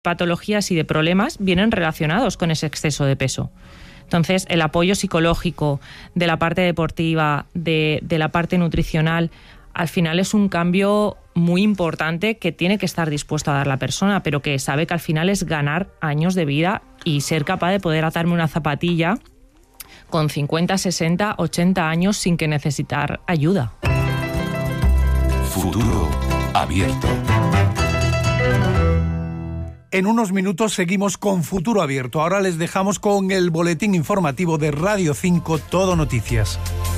patologías y de problemas vienen relacionados con ese exceso de peso. Entonces, el apoyo psicológico de la parte deportiva, de la parte nutricional, al final es un cambio muy importante que tiene que estar dispuesto a dar la persona, pero que sabe que al final es ganar años de vida y ser capaz de poder atarme una zapatilla con 50, 60, 80 años sin que necesitar ayuda. Futuro Abierto. En unos minutos seguimos con Futuro Abierto. Ahora les dejamos con el boletín informativo de Radio 5 Todo Noticias.